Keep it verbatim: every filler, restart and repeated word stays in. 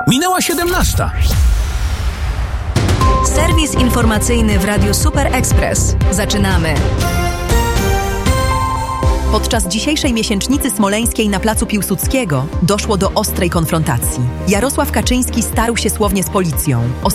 Minęła siedemnasta. Serwis informacyjny w Radiu Super Express. Zaczynamy. Podczas dzisiejszej miesięcznicy smoleńskiej na placu Piłsudskiego doszło do ostrej konfrontacji. Jarosław Kaczyński starł się słownie z policją.